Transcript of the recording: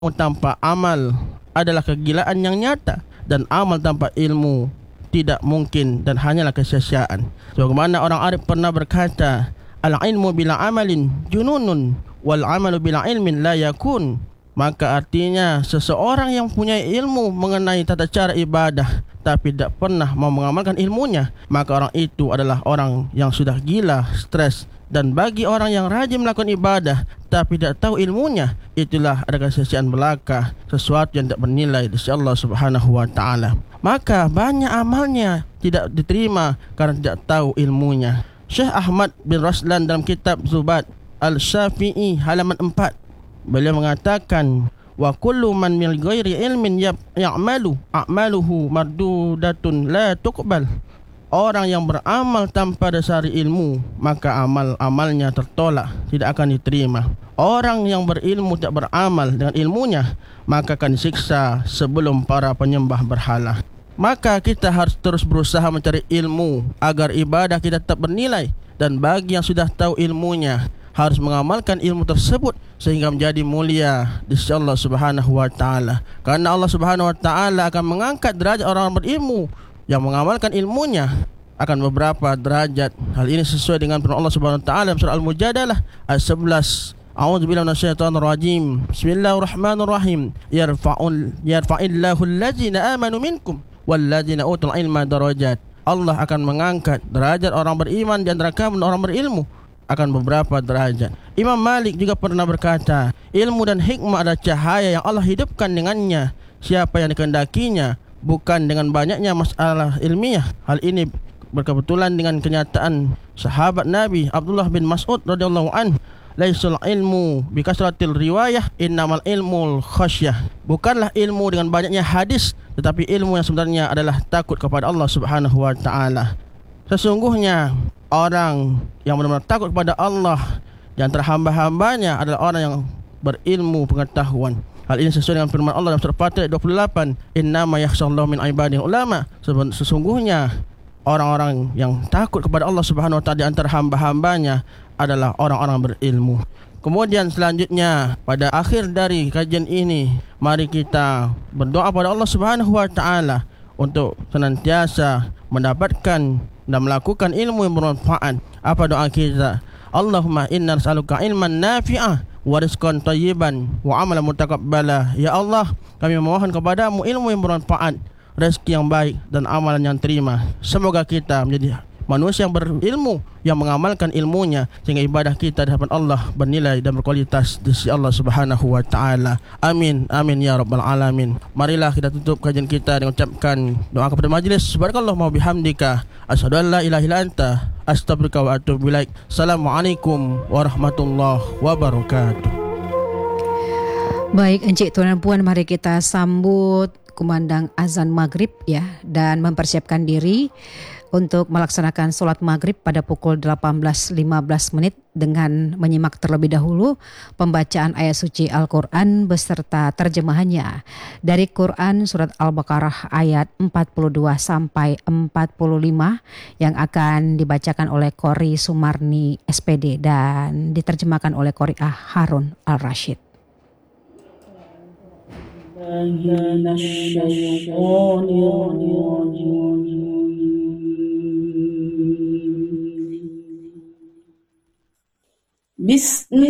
tanpa amal adalah kegilaan yang nyata, dan amal tanpa ilmu tidak mungkin dan hanyalah kesia-siaan. Sebagaimana orang Arab pernah berkata, al-ilmu bila amalin jununun wal amalu bila ilmin la yakun. Maka artinya seseorang yang punya ilmu mengenai tata cara ibadah tapi tidak pernah mau mengamalkan ilmunya, maka orang itu adalah orang yang sudah gila, stres. Dan bagi orang yang rajin melakukan ibadah tapi tidak tahu ilmunya, itulah ada kesia-siaan belaka, sesuatu yang tidak bernilai di sisi Allah Subhanahu wa taala. Maka banyak amalnya tidak diterima karena tidak tahu ilmunya. Syekh Ahmad bin Raslan dalam kitab Zubat Al-Syafi'i halaman 4, beliau mengatakan, wa kullu man min ghairi ilmin ya'malu a'maluhu mardudatun la tuqbal. Orang yang beramal tanpa dasari ilmu, maka amal-amalnya tertolak, tidak akan diterima. Orang yang berilmu tidak beramal dengan ilmunya, maka akan disiksa sebelum para penyembah berhala. Maka kita harus terus berusaha mencari ilmu agar ibadah kita tetap bernilai. Dan bagi yang sudah tahu ilmunya, harus mengamalkan ilmu tersebut sehingga menjadi mulia di sisi Allah Subhanahu wa taala. Karena Allah Subhanahu wa taala akan mengangkat derajat orang berilmu yang mengamalkan ilmunya akan beberapa derajat. Hal ini sesuai dengan firman Allah Subhanahu wa taala dalam surah Al-Mujadalah ayat 11. A'udzubillahi minasyaitonir rajim. Bismillahirrahmanirrahim. Yarfa'illahu allazina amanu minkum wallazina utul ilma darajat. Allah akan mengangkat derajat orang beriman di antara kamu dan orang berilmu akan beberapa derajat. Imam Malik juga pernah berkata, ilmu dan hikmah adalah cahaya yang Allah hidupkan dengannya siapa yang dikehendakinya, bukan dengan banyaknya masalah ilmiah. Hal ini berkebetulan dengan kenyataan sahabat Nabi Abdullah bin Mas'ud radhiyallahu anhu, laisul ilmu bikasratil riwayah innamal ilmul khasyah. Bukanlah ilmu dengan banyaknya hadis, tetapi ilmu yang sebenarnya adalah takut kepada Allah Subhanahu wa taala. Sesungguhnya orang yang benar-benar takut kepada Allah di antara hamba-hambanya adalah orang yang berilmu pengetahuan. Hal ini sesuai dengan firman Allah dalam surah Fatir ayat 28, innama yakhshallahu min ibadihi ulama. Sesungguhnya orang-orang yang takut kepada Allah Subhanahu wa taala di antara hamba-hambanya adalah orang-orang berilmu. Kemudian selanjutnya, pada akhir dari kajian ini, mari kita berdoa pada Allah Subhanahu wa taala untuk senantiasa mendapatkan dan melakukan ilmu yang bermanfaat. Apa doa kita? Allahumma inna nas'aluka ilman nafi'ah wa rizqan thayyiban wa amalan mutaqabbala. Ya Allah, kami memohon kepadamu ilmu yang bermanfaat, rezeki yang baik dan amalan yang terima. Semoga kita menjadi manusia yang berilmu, yang mengamalkan ilmunya, sehingga ibadah kita di hadapan Allah bernilai dan berkualitas di sisi Allah Subhanahu wa taala. Amin, amin ya rabbal alamin. Marilah kita tutup kajian kita dengan ucapkan doa kepada majlis. Subhanakallahumma wa bihamdika asyhadu an la ilaha illa anta astaghfiruka wa atubu ilaik. Assalamualaikum warahmatullahi wabarakatuh. Baik, Encik Tuan dan Puan, mari kita sambut kumandang azan maghrib ya, dan mempersiapkan diri untuk melaksanakan solat maghrib pada pukul 18.15 dengan menyimak terlebih dahulu pembacaan ayat suci Al-Quran beserta terjemahannya dari Quran surat Al-Baqarah ayat 42 sampai 45 yang akan dibacakan oleh Qori Sumarni SPD dan diterjemahkan oleh Qori Harun Al-Rashid. بسم